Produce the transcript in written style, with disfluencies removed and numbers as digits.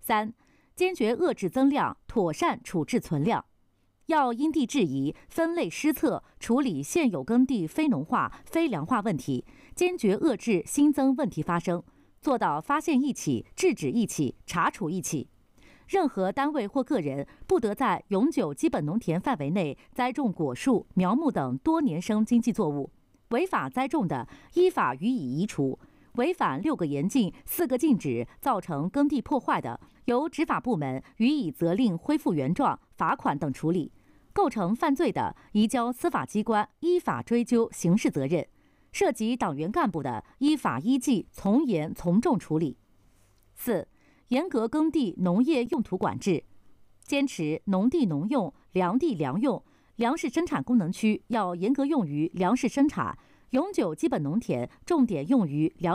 3、坚决遏制增量，妥善处置存量。要因地制宜，分类施策，处理现有耕地非农化、非粮化问题，坚决遏制新增问题发生，做到发现一起、制止一起、查处一起。任何单位或个人不得在永久基本农田范围内栽种果树、苗木等多年生经济作物，违法栽种的，依法予以移除。违反6个严禁、4个禁止，造成耕地破坏的，由执法部门予以责令恢复原状、罚款等处理；构成犯罪的，移交司法机关依法追究刑事责任；涉及党员干部的，依法依纪从严从重处理。4、严格耕地农业用途管制，坚持农地农用、粮地粮用，粮食生产功能区要严格用于粮食生产，永久基本农田重点用于粮